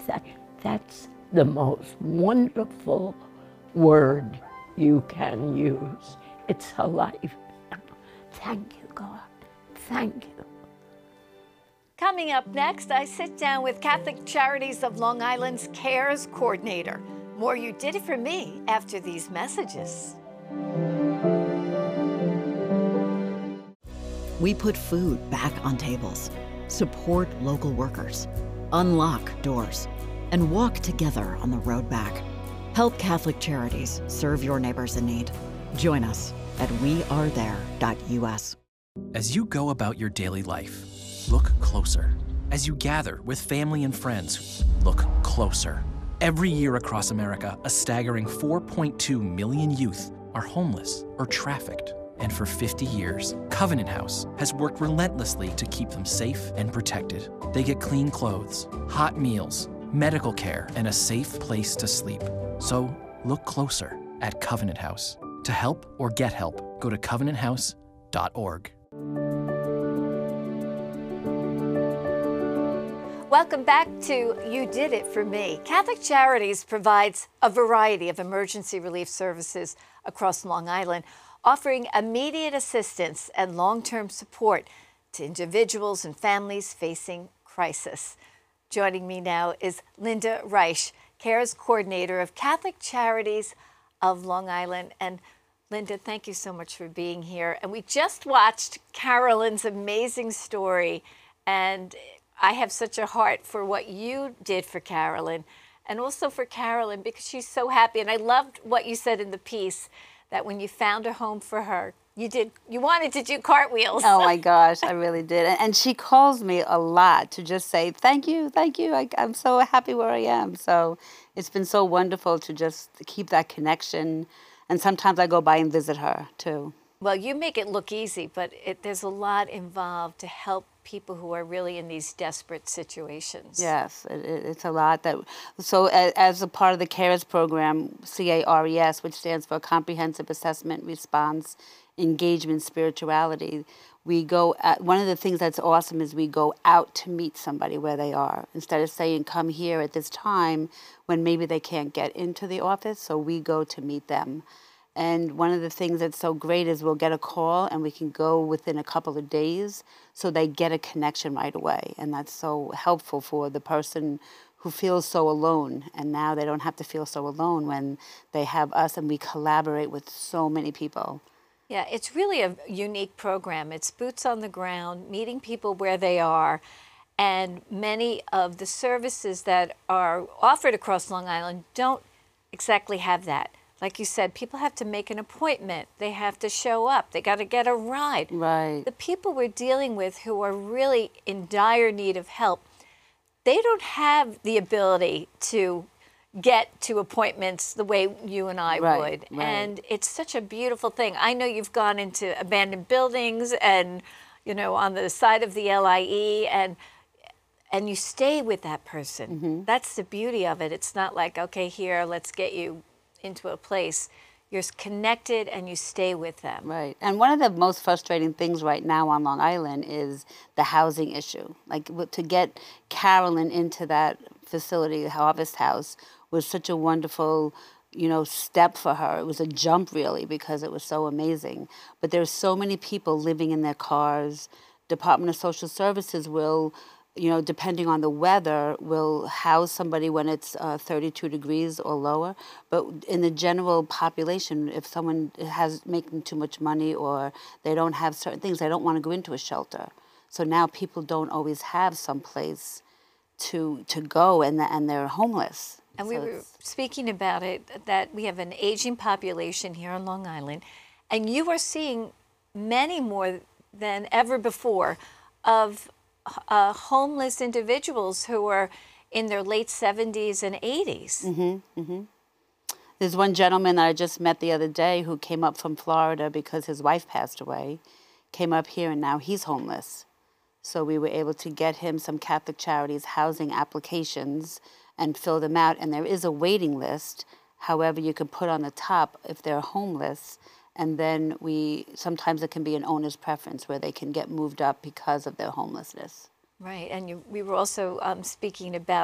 That, that's the most wonderful word you can use. It's alive. Thank you, God. Thank you. Coming up next, I sit down with Catholic Charities of Long Island's CARES coordinator. More You Did It For Me after these messages. We put food back on tables, support local workers, unlock doors, and walk together on the road back. Help Catholic Charities serve your neighbors in need. Join us at wearethere.us. As you go about your daily life, look closer. As you gather with family and friends, look closer. Every year across America, a staggering 4.2 million youth are homeless or trafficked. And for 50 years, Covenant House has worked relentlessly to keep them safe and protected. They get clean clothes, hot meals, medical care, and a safe place to sleep. So look closer at Covenant House. To help or get help, go to covenanthouse.org. Welcome back to You Did It For Me. Catholic Charities provides a variety of emergency relief services across Long Island, offering immediate assistance and long-term support to individuals and families facing crisis. Joining me now is Linda Reich, CARES coordinator of Catholic Charities of Long Island. And Linda, thank you so much for being here. And we just watched Carolyn's amazing story, and I have such a heart for what you did for Carolyn and also for Carolyn because she's so happy. And I loved what you said in the piece, that when you found a home for her, you wanted to do cartwheels. Oh my gosh, I really did. And she calls me a lot to just say, thank you. I'm so happy where I am. So it's been so wonderful to just keep that connection. And sometimes I go by and visit her too. Well, you make it look easy, but there's a lot involved to help people who are really in these desperate situations. Yes, it's a lot. So as a part of the CARES program, CARES, which stands for Comprehensive Assessment, Response, Engagement, Spirituality, one of the things that's awesome is we go out to meet somebody where they are. Instead of saying, come here at this time, when maybe they can't get into the office, so we go to meet them. And one of the things that's so great is we'll get a call and we can go within a couple of days so they get a connection right away. And that's so helpful for the person who feels so alone. And now they don't have to feel so alone when they have us and we collaborate with so many people. Yeah, it's really a unique program. It's boots on the ground, meeting people where they are. And many of the services that are offered across Long Island don't exactly have that. Like you said, people have to make an appointment. They have to show up. They got to get a ride. Right. The people we're dealing with who are really in dire need of help, they don't have the ability to get to appointments the way you and I would. Right. And it's such a beautiful thing. I know you've gone into abandoned buildings and, on the side of the LIE and you stay with that person. Mm-hmm. That's the beauty of it. It's not like, okay, here, let's get you into a place. You're connected and you stay with them. Right. And one of the most frustrating things right now on Long Island is the housing issue. Like to get Carolyn into that facility, Harvest House, was such a wonderful, step for her. It was a jump really because it was so amazing. But there's so many people living in their cars. Department of Social Services will, depending on the weather, will house somebody when it's 32 degrees or lower. But in the general population, if someone has making too much money or they don't have certain things, they don't want to go into a shelter. So now people don't always have some place to go, and they're homeless. And we were speaking about it, that we have an aging population here on Long Island, and you are seeing many more than ever before of homeless individuals who are in their late 70s and 80s. Mm-hmm, mm-hmm. There's one gentleman that I just met the other day who came up from Florida because his wife passed away, came up here, and now he's homeless. So we were able to get him some Catholic Charities housing applications and fill them out. And there is a waiting list. However, you can put on the top if they're homeless. And then sometimes it can be an owner's preference where they can get moved up because of their homelessness. Right, and we were also speaking about